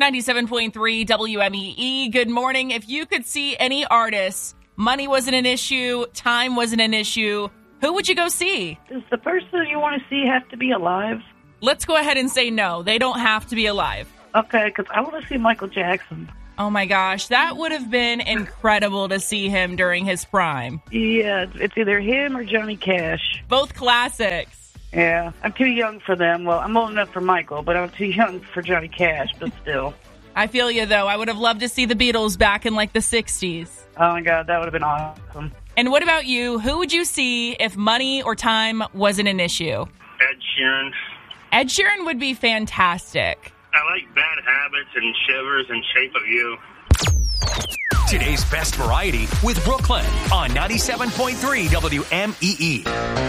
97.3 WMEE. Good morning. If you could see any artist, money wasn't an issue, time wasn't an issue, who would you go see? Does the person you want to see have to be alive? Let's go ahead and say no. They don't have to be alive. Okay, because I want to see Michael Jackson. Oh my gosh, that would have been incredible to see him during his prime. Yeah, it's either him or Johnny Cash. Both classics. Yeah, I'm too young for them. Well, I'm old enough for Michael, but I'm too young for Johnny Cash, but still. I feel you, though. I would have loved to see the Beatles back in, like, the 60s. Oh, my God, that would have been awesome. And what about you? Who would you see if money or time wasn't an issue? Ed Sheeran. Ed Sheeran would be fantastic. I like Bad Habits and Shivers and Shape of You. Today's best variety with Brooklyn on 97.3 WMEE.